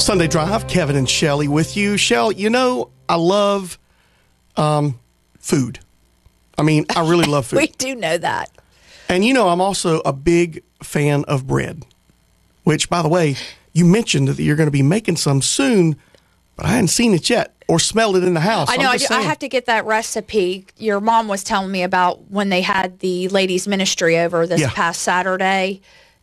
Sunday Drive, Kevin and Shelley with you. Shell, you know, I love food. I mean, I really love food. We do know that. And you know, I'm also a big fan of bread, which, by the way, you mentioned that you're going to be making some soon, but I hadn't seen it yet or smelled it in the house. I know. I have to get that recipe. Your mom was telling me about when they had the ladies' ministry over this past Saturday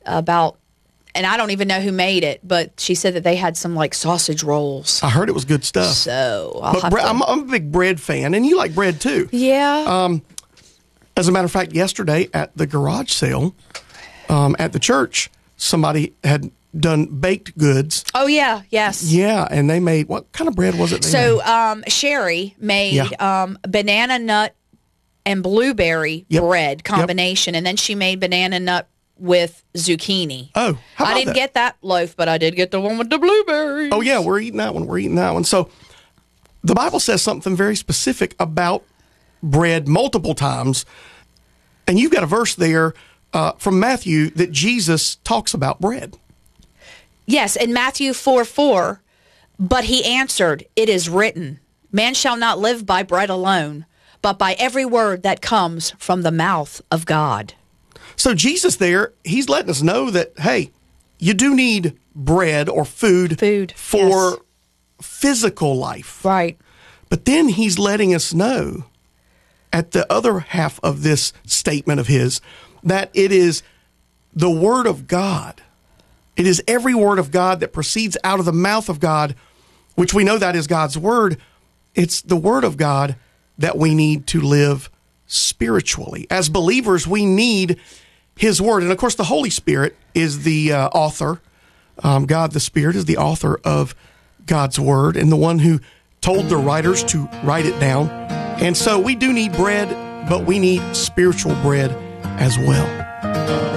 and I don't even know who made it, but she said that they had some like sausage rolls. I heard it was good stuff. So I'm a big bread fan, and you like bread too. Yeah. As a matter of fact, yesterday at the garage sale at the church, somebody had done baked goods. Oh, yeah. Yes. Yeah, and they made, what kind of bread was it? Sherry made banana nut and blueberry bread combination, and then she made banana nut with zucchini. Oh, how about I didn't get that loaf, but I did get the one with the blueberries. Oh, yeah, we're eating that one. So the Bible says something very specific about bread multiple times, and you've got a verse there from Matthew that Jesus talks about bread. Yes, in Matthew 4:4, but he answered, "It is written, man shall not live by bread alone, but by every word that comes from the mouth of God." So Jesus there, he's letting us know that, hey, you do need bread or food for physical life. Right. But then he's letting us know at the other half of this statement of his that it is the Word of God. It is every word of God that proceeds out of the mouth of God, which we know that is God's Word. It's the Word of God that we need to live spiritually. As believers, we need His Word. And of course, the Holy Spirit is the author. God the Spirit is the author of God's Word and the one who told the writers to write it down. And so we do need bread, but we need spiritual bread as well.